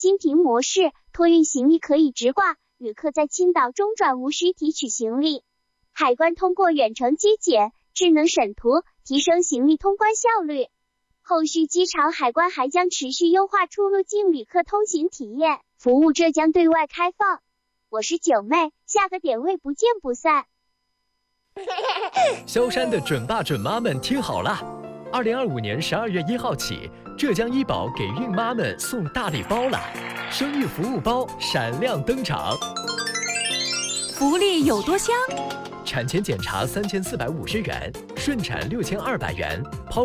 经停模式，托运行李可以直挂，旅客在青岛中转无需提取行李。海关通过远程机检、智能审图，提升行李通关效率。后续机场海关还将持续优化出入境旅客通行体验，服务浙江对外开放。我是九妹，下个点位不见不散。 萧山的准爸准妈们听好了，2025年12月1号起，浙江医保给孕妈们送大礼包了，生育服务包闪亮登场。 福利有多香？ 产前检查3450元，顺产6200元，